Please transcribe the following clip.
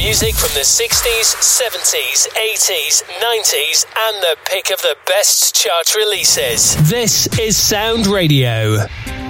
Music from the 60s, 70s, 80s, 90s, and the pick of the best chart releases. This is Sound Radio.